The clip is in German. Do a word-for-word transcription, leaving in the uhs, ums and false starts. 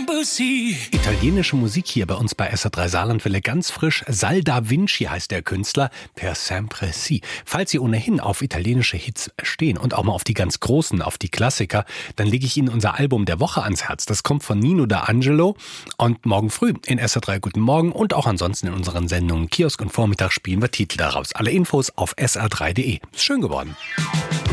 Italienische Musik hier bei uns bei S R drei Saarlandwelle ganz frisch. Sal da Vinci heißt der Künstler, per sempre si. Falls Sie ohnehin auf italienische Hits stehen und auch mal auf die ganz großen, auf die Klassiker, dann lege ich Ihnen unser Album der Woche ans Herz. Das kommt von Nino D'Angelo und morgen früh in S R drei Guten Morgen und auch ansonsten in unseren Sendungen Kiosk und Vormittag spielen wir Titel daraus. Alle Infos auf s r drei punkt de. Ist schön geworden.